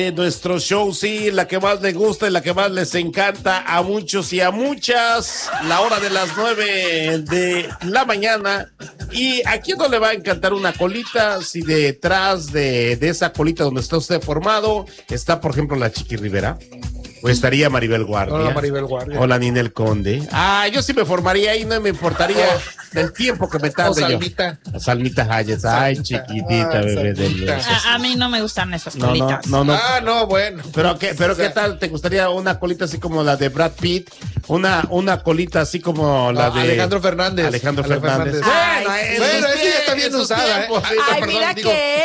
Nuestro show, sí, la que más les gusta y la que más les encanta a muchos y a muchas, la hora de las 9 de la mañana. ¿Y a quién no le va a encantar una colita si detrás de esa colita donde está usted formado está, por ejemplo, la Chiqui Rivera? ¿O estaría Maribel Guardia? Hola, Maribel Guardia. O la Ninel Conde. Yo sí me formaría ahí, no me importaría del tiempo que me tarde. O Salmita. Yo. Salmita Hayes. Ay, chiquitita, bebé de Dios. A mí no me gustan esas colitas. No. No, bueno. Pero ¿qué tal? ¿Te gustaría una colita así como la de Brad Pitt? Una colita así como la de Alejandro Fernández. Alejandro Fernández. Bueno, esa ya está bien usada, tiempos, ¿eh? Ay, mira que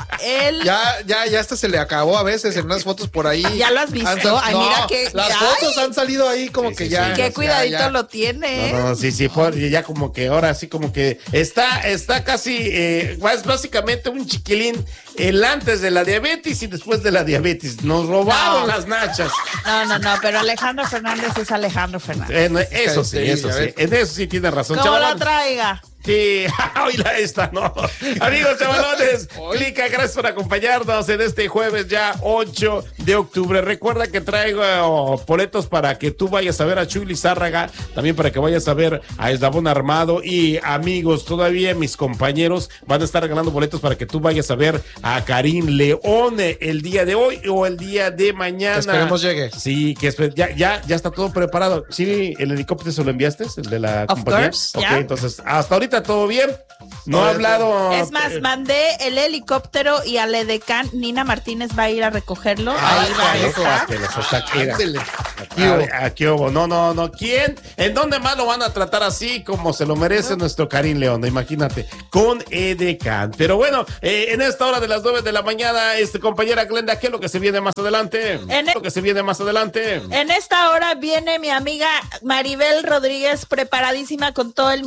él Ya hasta se le acabó a veces en unas fotos por ahí. ¿Ya lo has visto? Ay, mira que las fotos han salido ahí como que ya. qué cuidadito ya. lo tiene. No, sí, ya como que ahora sí como que está casi, es básicamente un chiquilín, el antes de la diabetes y después de la diabetes. Nos robaron las nachas. No, pero Alejandro Fernández es Alejandro Fernández. Eso sí. En eso sí tiene razón. ¿Cómo Chaval. la traiga? Sí, oíla esta, ¿no? Amigos chavalones, Clica, gracias por acompañarnos en este jueves ya 8 de octubre. Recuerda que traigo boletos para que tú vayas a ver a Chuy Lizárraga, también para que vayas a ver a Eslabón Armado y amigos, todavía mis compañeros van a estar regalando boletos para que tú vayas a ver a Karim León el día de hoy o el día de mañana. Que esperemos llegue. Sí, que ya está todo preparado. Sí, ¿el helicóptero se lo enviaste? ¿El de la compañía? Course, ok, ya. Entonces, hasta ahorita todo bien. No ha hablado. Es más, mandé el helicóptero y al edecán Nina Martínez va a ir a recogerlo. Ahí va a estar. Aquí hubo. No. ¿Quién? ¿En dónde más lo van a tratar así como se lo merece nuestro Karim León? Imagínate, con edecán. Pero bueno, en esta hora de las 9 de la mañana, compañera Glenda, ¿qué es lo que se viene más adelante? En esta hora viene mi amiga Maribel Rodríguez preparadísima con todo el